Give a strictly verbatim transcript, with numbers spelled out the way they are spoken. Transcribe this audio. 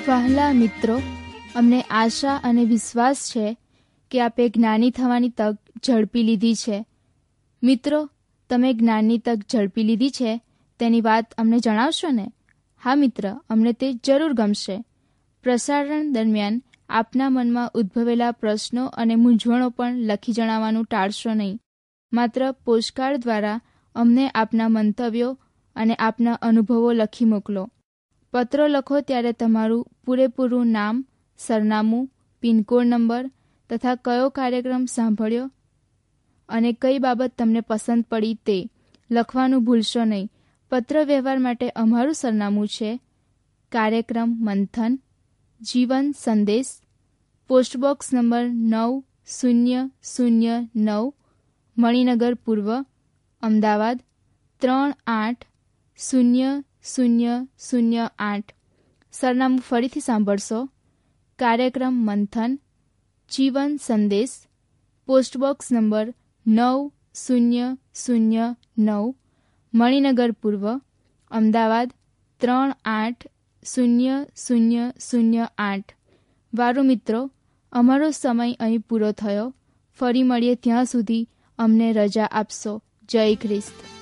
વહાલા મિત્રો, અમને આશા અને વિશ્વાસ છે કે આપે જ્ઞાની થવાની તક ઝડપી લીધી છે. મિત્રો, તમે જ્ઞાનની તક ઝડપી લીધી છે તેની વાત અમને જણાવશો ને? હા મિત્ર, અમને તે જરૂર ગમશે. પ્રસારણ દરમિયાન આપના મનમાં ઉદ્ભવેલા પ્રશ્નો અને મૂંઝવણો પણ લખી જણાવવાનું ટાળશો નહીં. માત્ર પોસ્ટકાર્ડ દ્વારા અમને આપના મંતવ્યો અને આપના અનુભવો લખી મોકલો. પત્રો લખો ત્યારે તમારું પૂરેપૂરું નામ, સરનામું, પિનકોડ નંબર તથા કયો કાર્યક્રમ સાંભળ્યો અને કઈ બાબત તમને પસંદ પડી તે લખવાનું ભૂલશો નહીં. પત્ર વ્યવહાર માટે અમારું સરનામું છે કાર્યક્રમ મંથન, જીવન સંદેશ, પોસ્ટબોક્સ નંબર નવ શૂન્ય શૂન્ય નવ, મણિનગર પૂર્વ, અમદાવાદ ત્રણ આઠ શૂન્ય શૂન્ય શૂન્ય આઠ. સરનામું ફરીથી સાંભળશો. કાર્યક્રમ મંથન, જીવન સંદેશ, પોસ્ટબોક્સ નંબર નવ શૂન્ય શૂન્ય નવ, મણિનગર પૂર્વ, અમદાવાદ ત્રણ આઠ શૂન્ય શૂન્ય શૂન્ય આઠ. વારું મિત્રો, અમારો સમય અહીં પૂરો થયો. ફરી મળીએ ત્યાં સુધી અમને રજા આપશો. જય ખ્રિસ્ત.